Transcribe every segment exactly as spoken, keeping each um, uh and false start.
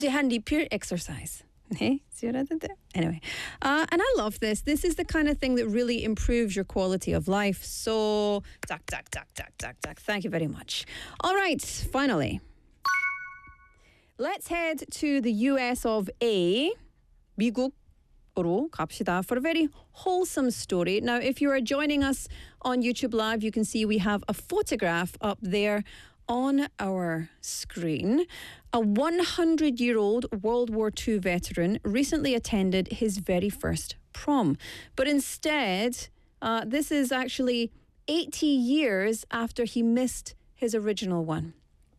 handipur exercise. Hey, see what I did there? Anyway, uh, and I love this. This is the kind of thing that really improves your quality of life. So, duck, duck, duck, duck, duck, duck. Thank you very much. All right, finally. Let's head to the U S of A. 미국으로 갑시다 for a very wholesome story. Now, if you are joining us on YouTube Live, you can see we have a photograph up there on our screen. A one hundred year old World War Two veteran recently attended his very first prom. But instead, uh, this is actually eighty years after he missed his original one.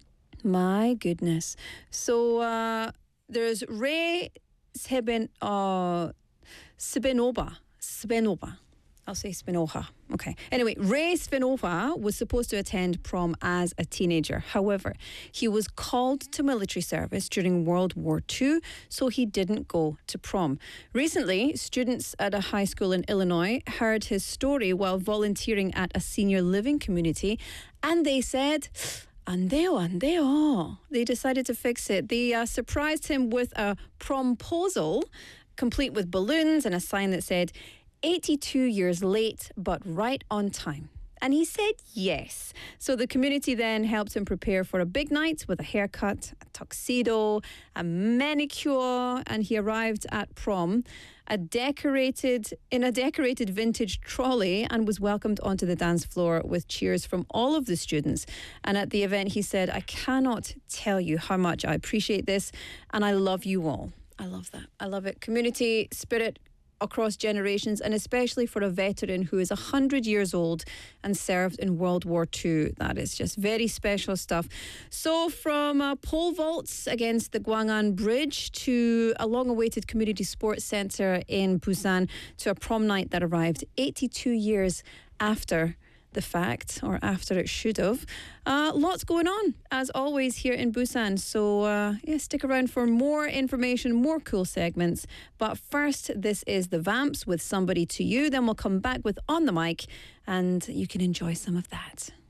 My goodness. So uh, there's Ray Seben, uh, Svenova. Svenova. I'll say Spinoza. Okay. Anyway, Ray Spinoza was supposed to attend prom as a teenager. However, he was called to military service during World War Two, so he didn't go to prom. Recently, students at a high school in Illinois heard his story while volunteering at a senior living community, and they said, 안 돼요, 안 돼요. They decided to fix it. They uh, surprised him with a promposal, complete with balloons and a sign that said, eighty-two years late, but right on time. And he said yes. So the community then helped him prepare for a big night with a haircut, a tuxedo, a manicure, and he arrived at prom a decorated in a decorated vintage trolley and was welcomed onto the dance floor with cheers from all of the students. And at the event, he said, I cannot tell you how much I appreciate this, and I love you all. I love that. I love it. Community spirit across generations, and especially for a veteran who is one hundred years old and served in World War Two. That is just very special stuff. So from uh, pole vaults against the Gwangan Bridge to a long-awaited community sports centre in Busan to a prom night that arrived eighty-two years after the fact, or after it should have. Uh, lots going on, as always, here in Busan. So, uh, yeah, stick around for more information, more cool segments. But first, this is the Vamps with Somebody to You. Then we'll come back with On the Mic, and you can enjoy some of that.